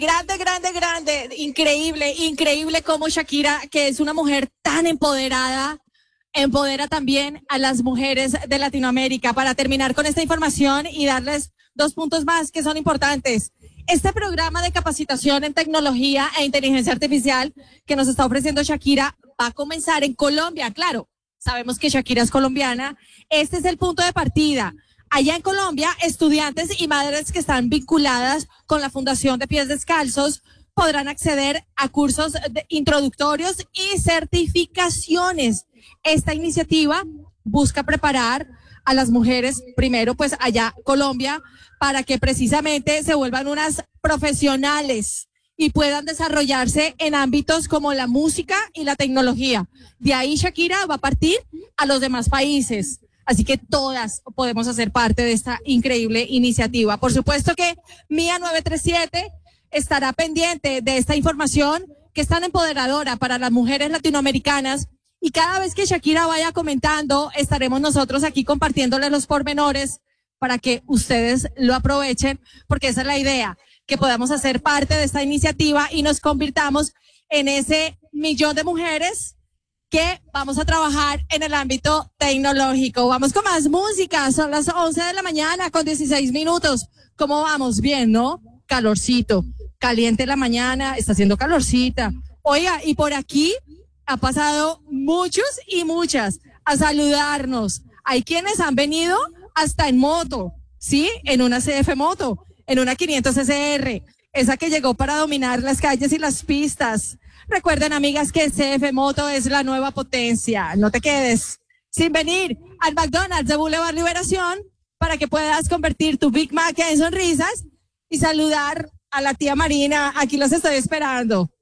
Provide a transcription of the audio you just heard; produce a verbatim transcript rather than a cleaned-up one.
Grande, grande, grande, increíble, increíble cómo Shakira, que es una mujer tan empoderada, empodera también a las mujeres de Latinoamérica. Para terminar con esta información y darles dos puntos más que son importantes. Este programa de capacitación en tecnología e inteligencia artificial que nos está ofreciendo Shakira va a comenzar en Colombia, claro. Sabemos que Shakira es colombiana. Este es el punto de partida. Allá en Colombia, estudiantes y madres que están vinculadas con la Fundación de Pies Descalzos podrán acceder a cursos de introductorios y certificaciones. Esta iniciativa busca preparar a las mujeres, primero pues allá Colombia, para que precisamente se vuelvan unas profesionales y puedan desarrollarse en ámbitos como la música y la tecnología. De ahí Shakira va a partir a los demás países. Así que todas podemos hacer parte de esta increíble iniciativa. Por supuesto que Mía nueve tres siete estará pendiente de esta información que es tan empoderadora para las mujeres latinoamericanas. Y cada vez que Shakira vaya comentando, estaremos nosotros aquí compartiéndoles los pormenores para que ustedes lo aprovechen, porque esa es la idea, que podamos hacer parte de esta iniciativa y nos convirtamos en ese millón de mujeres que vamos a trabajar en el ámbito tecnológico. Vamos con más música, son las once de la mañana con dieciséis minutos. ¿Cómo vamos? Bien, ¿no? Calorcito, caliente la mañana, está haciendo calorcita. Oiga, y por aquí ha pasado muchos y muchas a saludarnos. Hay quienes han venido hasta en moto, ¿sí? En una C F moto, en una quinientos S R, esa que llegó para dominar las calles y las pistas. Recuerden, amigas, que C F Moto es la nueva potencia. No te quedes sin venir al McDonald's de Boulevard Liberación para que puedas convertir tu Big Mac en sonrisas y saludar a la tía Marina. Aquí los estoy esperando.